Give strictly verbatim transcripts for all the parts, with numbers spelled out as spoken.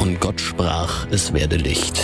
Und Gott sprach, es werde Licht.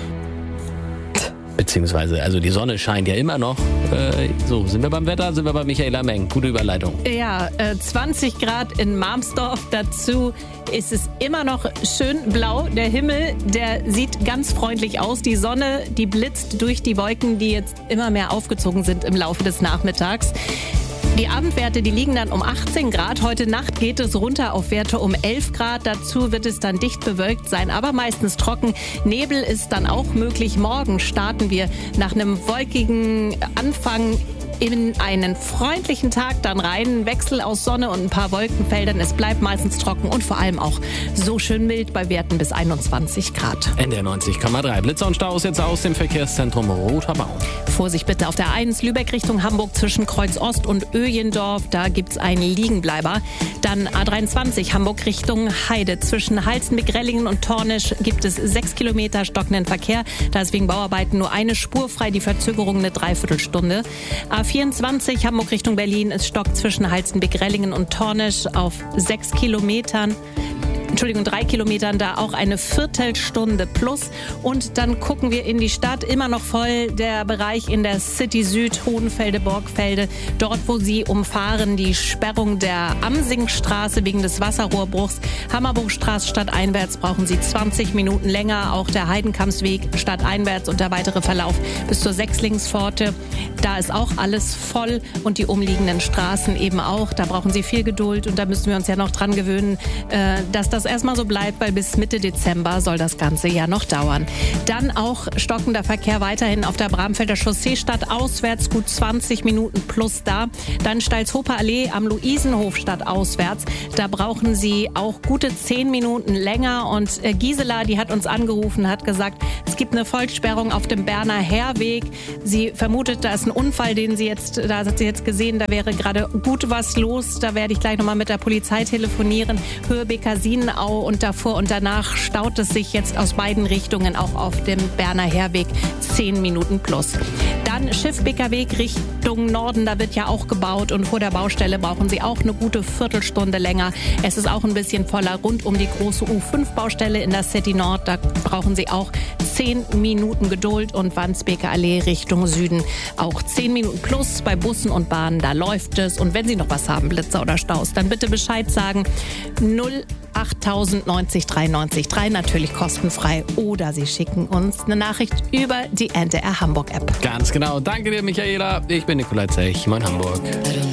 Beziehungsweise, also die Sonne scheint ja immer noch. Äh, so, sind wir beim Wetter, sind wir bei Michaela Meng. Gute Überleitung. Ja, äh, zwanzig Grad in Marmsdorf. Dazu ist es immer noch schön blau. Der Himmel, der sieht ganz freundlich aus. Die Sonne, die blitzt durch die Wolken, die jetzt immer mehr aufgezogen sind im Laufe des Nachmittags. Die Abendwerte, die liegen dann um achtzehn Grad. Heute Nacht geht es runter auf Werte um elf Grad. Dazu wird es dann dicht bewölkt sein, aber meistens trocken. Nebel ist dann auch möglich. Morgen starten wir nach einem wolkigen Anfang in einen freundlichen Tag dann rein. Wechsel aus Sonne und ein paar Wolkenfeldern. Es bleibt meistens trocken und vor allem auch so schön mild bei Werten bis einundzwanzig Grad. N D R neunzig Komma drei. Blitzer und Staus jetzt aus dem Verkehrszentrum Roter Baum. Vorsicht bitte auf der eins Lübeck Richtung Hamburg zwischen Kreuz Ost und Öjendorf. Da gibt's einen Liegenbleiber. Dann A dreiundzwanzig Hamburg Richtung Heide. Zwischen Halstenbeck, Rellingen und Tornisch gibt es sechs Kilometer stockenden Verkehr. Da ist wegen Bauarbeiten nur eine Spur frei. Die Verzögerung eine Dreiviertelstunde. A vierundzwanzig Hamburg Richtung Berlin ist Stock zwischen Halstenbeck, Rellingen und Tornisch auf sechs Kilometern. Entschuldigung, drei Kilometern, da auch eine Viertelstunde plus. Und dann gucken wir in die Stadt, immer noch voll der Bereich in der City Süd, Hohenfelde, Borgfelde. Dort, wo Sie umfahren, die Sperrung der Amsingstraße wegen des Wasserrohrbruchs. Hammerburgstraße stadteinwärts brauchen Sie zwanzig Minuten länger. Auch der Heidenkampsweg stadteinwärts und der weitere Verlauf bis zur Sechslingspforte. Da ist auch alles voll und die umliegenden Straßen eben auch. Da brauchen Sie viel Geduld und da müssen wir uns ja noch dran gewöhnen, dass das erstmal so bleibt, weil bis Mitte Dezember soll das Ganze ja noch dauern. Dann auch stockender Verkehr weiterhin auf der Bramfelder Chaussee stadtauswärts, gut zwanzig Minuten plus da. Dann Steilshofer Allee am Luisenhof stadtauswärts. Da brauchen Sie auch gute zehn Minuten länger. Und Gisela, die hat uns angerufen, hat gesagt, es gibt eine Vollsperrung auf dem Berner Herweg. Sie vermutet, da ist ein Unfall, den sie jetzt, da hat sie jetzt gesehen, da wäre gerade gut was los. Da werde ich gleich nochmal mit der Polizei telefonieren. Höhe Bekarsinenau und davor und danach staut es sich jetzt aus beiden Richtungen auch auf dem Berner Herweg zehn Minuten plus. Dann Schiffbeker Weg Richtung Norden, da wird ja auch gebaut und vor der Baustelle brauchen Sie auch eine gute Viertelstunde länger. Es ist auch ein bisschen voller rund um die große U fünf Baustelle in der City Nord, da brauchen Sie auch zehn Minuten Geduld und Wandsbeker Allee Richtung Süden auch zehn Minuten plus. Bei Bussen und Bahnen, da läuft es. Und wenn Sie noch was haben, Blitzer oder Staus, dann bitte Bescheid sagen. null achttausend neunzig dreiundneunzig drei, natürlich kostenfrei. Oder Sie schicken uns eine Nachricht über die N D R Hamburg App. Ganz genau. Danke dir, Michaela. Ich bin Nikolai Zech. Moin Hamburg.